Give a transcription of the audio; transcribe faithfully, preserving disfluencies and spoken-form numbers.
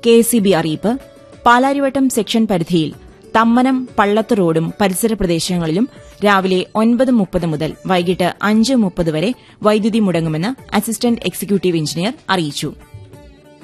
K S E B അറിയിപ്പ്. Palarivattom section പരിധിയിൽ തമ്മനം പള്ളത്ത് റോഡും പരിസര പ്രദേശങ്ങളിലും രാവിലെ ഒൻപത് മുപ്പത് മുതൽ വൈകിട്ട് അഞ്ച് മുപ്പത് വരെ വൈദ്യുതി മുടങ്ങുമെന്ന് അസിസ്റ്റന്റ് എക്സിക്യൂട്ടീവ് എഞ്ചിനീയർ അറിയിച്ചു.